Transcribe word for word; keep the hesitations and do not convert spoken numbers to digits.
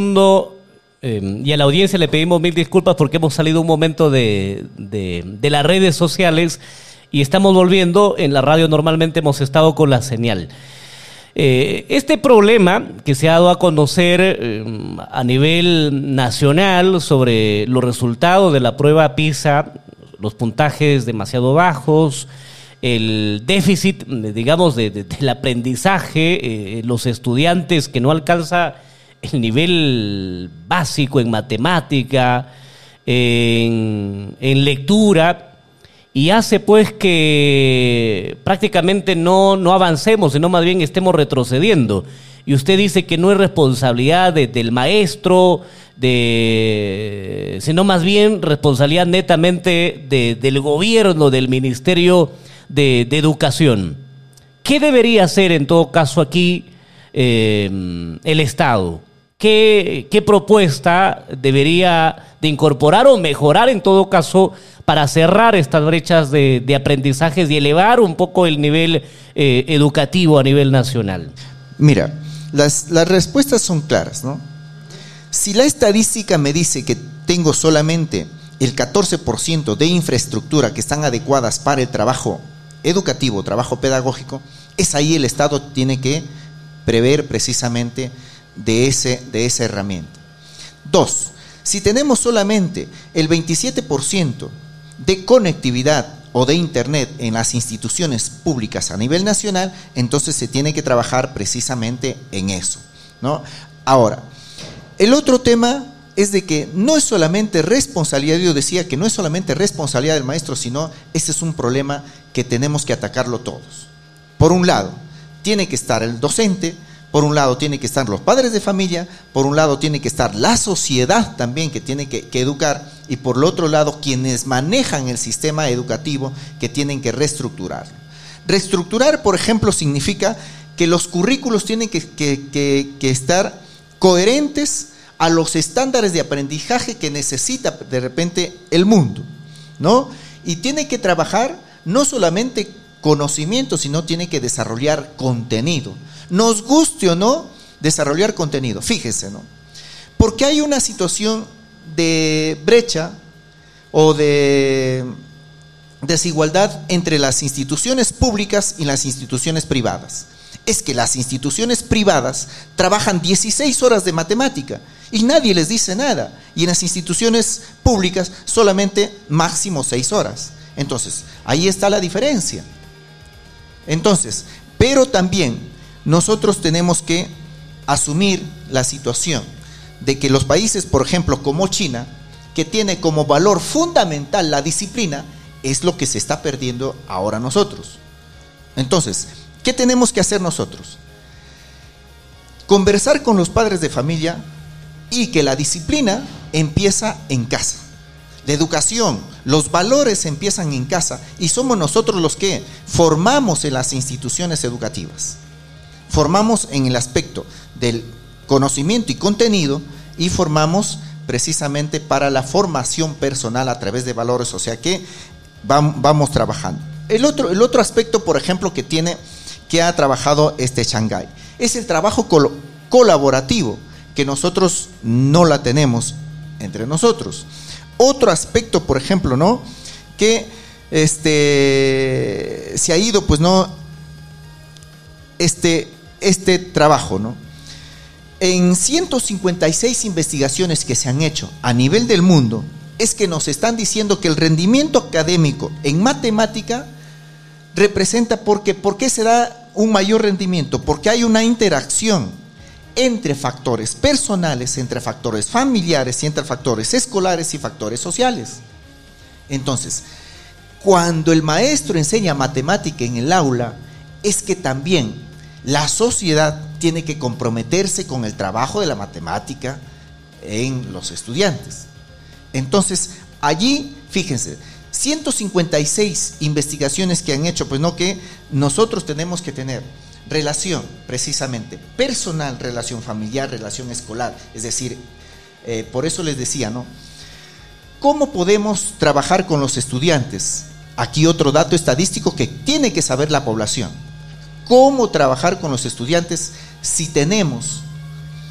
Eh, y a la audiencia le pedimos mil disculpas porque hemos salido un momento de, de, de las redes sociales y estamos volviendo. En la radio normalmente hemos estado con la señal. Eh, este problema que se ha dado a conocer eh, a nivel nacional sobre los resultados de la prueba PISA, los puntajes demasiado bajos, el déficit, digamos, de, de, del aprendizaje, eh, los estudiantes que no alcanza el nivel básico en matemática, en, en lectura, y hace pues que prácticamente no, no avancemos, sino más bien estemos retrocediendo. Y usted dice que no es responsabilidad de, del maestro, de, sino más bien responsabilidad netamente de, del gobierno, del Ministerio de, de Educación. ¿Qué debería hacer en todo caso aquí eh, el Estado? ¿Qué, ¿Qué propuesta debería de incorporar o mejorar en todo caso para cerrar estas brechas de, de aprendizajes y elevar un poco el nivel eh, educativo a nivel nacional? Mira, las, las respuestas son claras, ¿no? Si la estadística me dice que tengo solamente el catorce por ciento de infraestructura que están adecuadas para el trabajo educativo, trabajo pedagógico, es ahí el Estado tiene que prever precisamente de, ese, de esa herramienta. Dos, si tenemos solamente el veintisiete por ciento de conectividad o de internet en las instituciones públicas a nivel nacional, entonces se tiene que trabajar precisamente en eso, ¿no? Ahora, el otro tema es de que no es solamente responsabilidad, yo decía que no es solamente responsabilidad del maestro, sino ese es un problema que tenemos que atacarlo todos. Por un lado, tiene que estar el docente, por un lado tiene que estar los padres de familia, por un lado tiene que estar la sociedad también que tiene que, que educar, y por el otro lado quienes manejan el sistema educativo que tienen que reestructurarlo. Reestructurar, por ejemplo, significa que los currículos tienen que, que, que, que estar coherentes a los estándares de aprendizaje que necesita de repente el mundo, ¿no? Y tiene que trabajar no solamente conocimiento, sino tiene que desarrollar contenido. Nos guste o no desarrollar contenido. Fíjese, ¿no? Porque hay una situación de brecha o de desigualdad entre las instituciones públicas y las instituciones privadas. Es que las instituciones privadas trabajan dieciséis horas de matemática y nadie les dice nada. Y en las instituciones públicas solamente máximo seis horas. Entonces, ahí está la diferencia. Entonces, pero también nosotros tenemos que asumir la situación de que los países, por ejemplo, como China, que tiene como valor fundamental la disciplina, es lo que se está perdiendo ahora nosotros. Entonces, ¿qué tenemos que hacer nosotros? Conversar con los padres de familia y que la disciplina empieza en casa. La educación, los valores empiezan en casa y somos nosotros los que formamos en las instituciones educativas. Formamos en el aspecto del conocimiento y contenido y formamos precisamente para la formación personal a través de valores, o sea que vamos trabajando. El otro, el otro aspecto, por ejemplo, que tiene, que ha trabajado este Shanghái, es el trabajo col- colaborativo, que nosotros no la tenemos entre nosotros. Otro aspecto, por ejemplo, ¿no? Que este se ha ido, pues no, este, este trabajo, ¿no? En ciento cincuenta y seis investigaciones que se han hecho a nivel del mundo, es que nos están diciendo que el rendimiento académico en matemática representa porque, ¿por qué se da un mayor rendimiento? Porque hay una interacción entre factores personales, entre factores familiares y entre factores escolares y factores sociales. Entonces, cuando el maestro enseña matemática en el aula, es que también la sociedad tiene que comprometerse con el trabajo de la matemática en los estudiantes. Entonces, allí, fíjense, ciento cincuenta y seis investigaciones que han hecho, pues no, que nosotros tenemos que tener relación precisamente personal, relación familiar, relación escolar, es decir, eh, por eso les decía, ¿no? ¿Cómo podemos trabajar con los estudiantes? Aquí otro dato estadístico que tiene que saber la población. ¿Cómo trabajar con los estudiantes si tenemos